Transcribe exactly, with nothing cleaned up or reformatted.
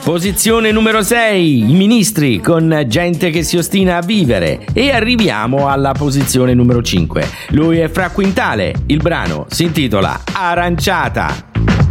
Posizione numero sei, i Ministri con Gente che si ostina a vivere. E arriviamo alla posizione numero cinque. Lui è Fra Quintale, il brano si intitola Aranciata.